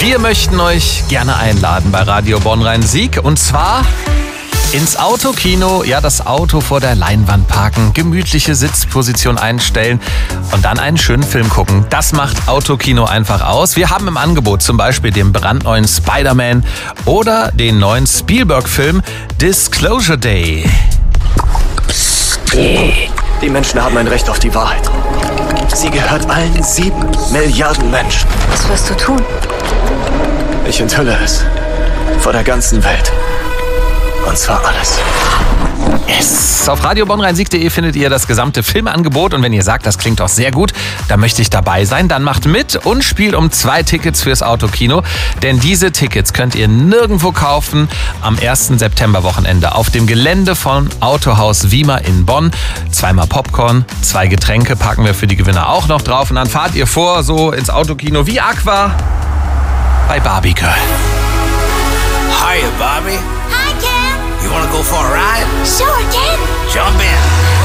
Wir möchten euch gerne einladen bei Radio Bonn-Rhein-Sieg und zwar ins Autokino. Ja, das Auto vor der Leinwand parken, gemütliche Sitzposition einstellen und dann einen schönen Film gucken. Das macht Autokino einfach aus. Wir haben im Angebot zum Beispiel den brandneuen Spider-Man oder den neuen Spielberg-Film Disclosure Day. Die Menschen haben ein Recht auf die Wahrheit. Sie gehört allen 7 Milliarden Menschen. Was wirst du tun? Ich enthülle es. Vor der ganzen Welt. Und zwar alles. Yes. Auf radiobonnrhein-sieg.de findet ihr das gesamte Filmangebot und wenn ihr sagt, das klingt doch sehr gut, da möchte ich dabei sein, dann macht mit und spielt um 2 Tickets fürs Autokino. Denn diese Tickets könnt ihr nirgendwo kaufen am 1. September-Wochenende auf dem Gelände von Autohaus Wiemer in Bonn. 2-mal Popcorn, 2 Getränke packen wir für die Gewinner auch noch drauf und dann fahrt ihr vor so ins Autokino wie Aqua bei Barbie Girl. Hiya, Bobby. Hi, Ken. You wanna go for a ride? Sure, Ken. Jump in.